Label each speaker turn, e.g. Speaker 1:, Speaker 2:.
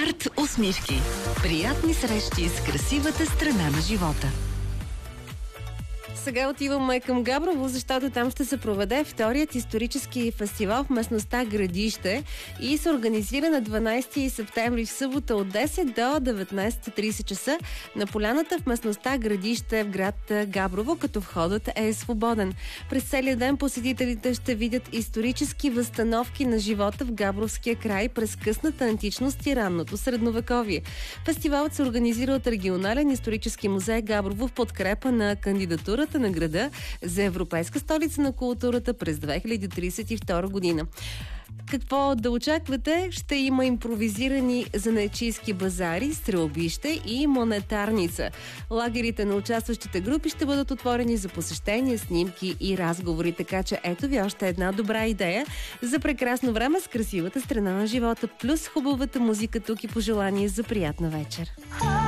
Speaker 1: Арт усмивки. Приятни срещи с красивата страна на живота.
Speaker 2: Сега отиваме към Габрово, защото там ще се проведе вторият исторически фестивал в местността Градище и се организира на 12 септември в събота от 10 до 19:30 часа на поляната в местността Градище в град Габрово, като входът е свободен. През целия ден посетителите ще видят исторически възстановки на живота в Габровския край през късната античност и ранното средновековие. Фестивалът се организира от Регионален исторически музей Габрово в подкрепа на кандидатурата на града за Европейска столица на културата през 2032 година. Какво да очаквате? Ще има импровизирани занаятчийски базари, стрелбище и монетарница. Лагерите на участващите групи ще бъдат отворени за посещения, снимки и разговори, така че ето ви още една добра идея за прекрасно време с красивата страна на живота, плюс хубавата музика тук и пожелание за приятна вечер.